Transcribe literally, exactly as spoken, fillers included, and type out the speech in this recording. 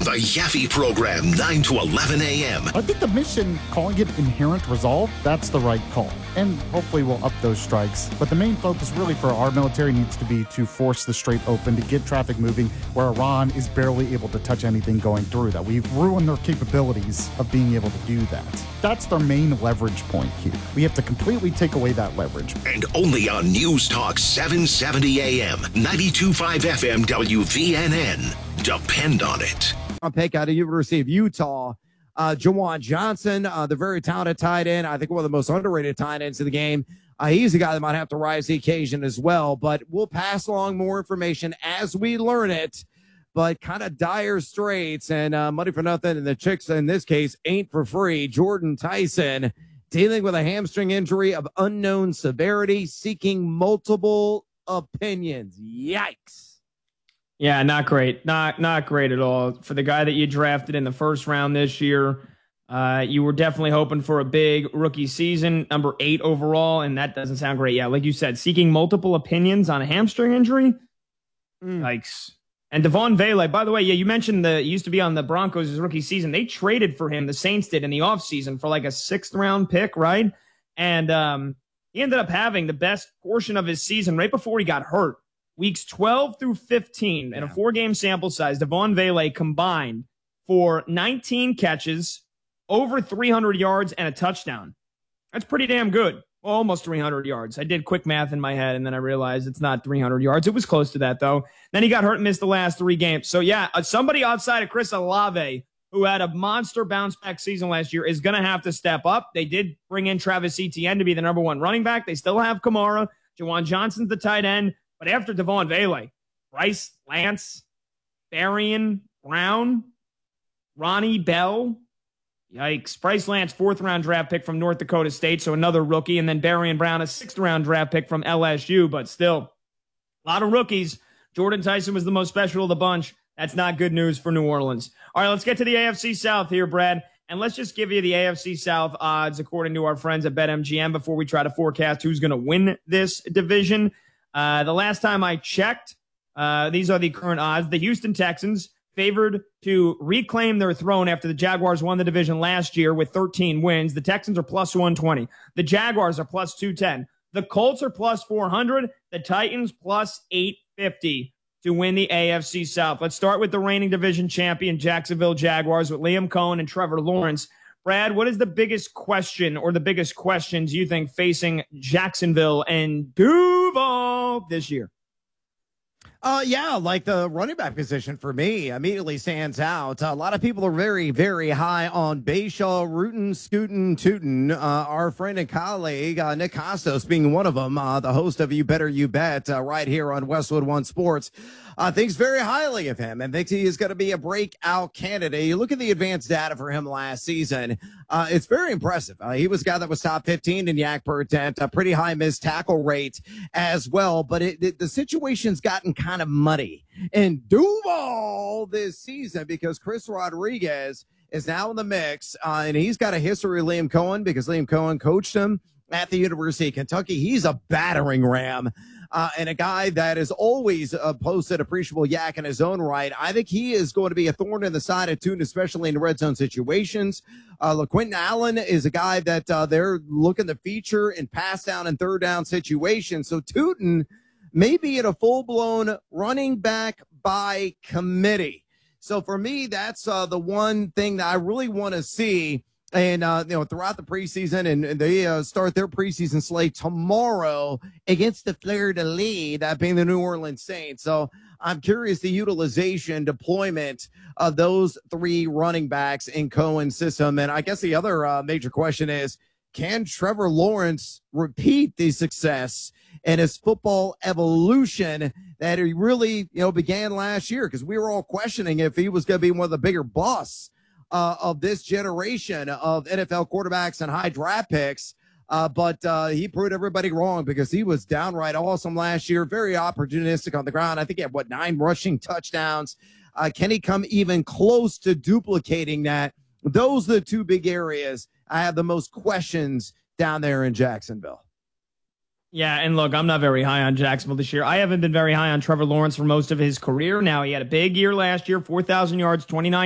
The Yaffe Program, nine to eleven a.m. I think the mission, calling it inherent resolve, that's the right call. And hopefully we'll up those strikes. But the main focus really for our military needs to be to force the Strait open, to get traffic moving where Iran is barely able to touch anything going through that. We've ruined their capabilities of being able to do that. That's their main leverage point here. We have to completely take away that leverage. And only on News Talk seven seventy a.m., ninety-two point five F M W V N N. Depend on it. On pick out of University of Utah, uh, Juwan Johnson, uh, the very talented tight end. I think one of the most underrated tight ends in the game. Uh, he's a guy that might have to rise to the occasion as well, but we'll pass along more information as we learn it. But kind of dire straits and uh, money for nothing. And the chicks in this case ain't for free. Jordan Tyson dealing with a hamstring injury of unknown severity, seeking multiple opinions. Yikes. Yeah, not great. Not not great at all. For the guy that you drafted in the first round this year, uh, you were definitely hoping for a big rookie season, number eight overall, and that doesn't sound great. Yeah, like you said, seeking multiple opinions on a hamstring injury. Mm. Yikes. And Devon Vele, by the way, yeah, you mentioned the he used to be on the Broncos' rookie season. They traded for him, the Saints did, in the offseason for like a sixth-round pick, right? And um, he ended up having the best portion of his season right before he got hurt. Weeks twelve through fifteen in a four-game sample size, Devon Vele combined for nineteen catches, over three hundred yards, and a touchdown. That's pretty damn good. Well, almost three hundred yards. I did quick math in my head, and then I realized it's not three hundred yards. It was close to that, though. Then he got hurt and missed the last three games. So, yeah, somebody outside of Chris Olave, who had a monster bounce-back season last year, is going to have to step up. They did bring in Travis Etienne to be the number one running back. They still have Kamara. Juwan Johnson's the tight end. But after Devon Vele, Bryce Lance, Barian Brown, Ronnie Bell, yikes. Bryce Lance, fourth-round draft pick from North Dakota State, so another rookie. And then Barian Brown, a sixth-round draft pick from L S U, but still, a lot of rookies. Jordan Tyson was the most special of the bunch. That's not good news for New Orleans. All right, let's get to the A F C South here, Brad. And let's just give you the A F C South odds according to our friends at BetMGM before we try to forecast who's going to win this division. Uh, the last time I checked, uh, these are the current odds. The Houston Texans favored to reclaim their throne after the Jaguars won the division last year with thirteen wins. The Texans are plus one twenty. The Jaguars are plus two ten. The Colts are plus four hundred. The Titans plus eight fifty to win the A F C South. Let's start with the reigning division champion Jacksonville Jaguars with Liam Cohen and Trevor Lawrence. Brad, what is the biggest question or the biggest questions you think facing Jacksonville and Duval this year? Uh, yeah, like the running back position for me immediately stands out. Uh, a lot of people are very, very high on Bayshaw, rootin', scootin', tootin'. Uh, our friend and colleague, uh, Nick Costos being one of them, uh, the host of You Better You Bet, uh, right here on Westwood One Sports, uh, thinks very highly of him and thinks he is going to be a breakout candidate. You look at the advanced data for him last season. Uh, it's very impressive. Uh, he was a guy that was top fifteen in yak per attempt, a pretty high missed tackle rate as well. But it, it, the situation's gotten kind of muddy in Duval this season because Chris Rodriguez is now in the mix, uh, and he's got a history of Liam Cohen because Liam Cohen coached him at the University of Kentucky. He's a battering ram. Uh, and a guy that has always uh, posted appreciable yak in his own right. I think he is going to be a thorn in the side of Tootin, especially in red zone situations. Uh, LaQuinton Allen is a guy that uh, they're looking to feature in pass down and third down situations. So Tootin may be in a full-blown running back by committee. So for me, that's uh, the one thing that I really want to see. And, uh, you know, throughout the preseason, and, and they uh, start their preseason slate tomorrow against the Fleur-de-Lis, that being the New Orleans Saints. So I'm curious the utilization, deployment of those three running backs in Cohen's system. And I guess the other uh, major question is, can Trevor Lawrence repeat the success and his football evolution that he really, you know, began last year? Because we were all questioning if he was going to be one of the bigger busts Uh, of this generation of N F L quarterbacks and high draft picks. Uh, but uh, he proved everybody wrong because he was downright awesome last year, very opportunistic on the ground. I think he had, what, nine rushing touchdowns. Uh, can he come even close to duplicating that? Those are the two big areas I have the most questions down there in Jacksonville. Yeah, and look, I'm not very high on Jacksonville this year. I haven't been very high on Trevor Lawrence for most of his career. Now, he had a big year last year, four thousand yards, twenty-nine